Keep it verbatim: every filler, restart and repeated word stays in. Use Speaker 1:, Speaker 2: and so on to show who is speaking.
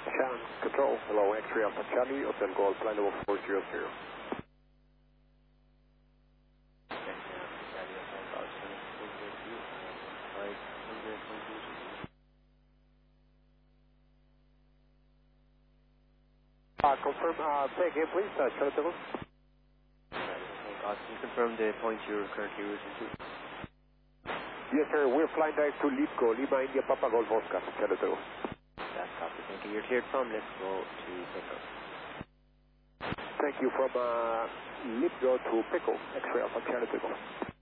Speaker 1: Shannon, control, hello, X-ray Alpha Charlie, Hotel Golf, flight level four zero zero. Uh, confirm, uh, say again please, uh, Charlie Table.
Speaker 2: Uh, can you confirm the point you're currently routing to?
Speaker 1: Yes sir, we're flying direct to Lipco, Lima India Papa Golf Oscar, Charlie Table.
Speaker 2: That's copy, thank you. You're cleared from Let's go to Pickle.
Speaker 1: Thank you from uh, Lipco to Pickle, X-ray Alpha Charlie Table.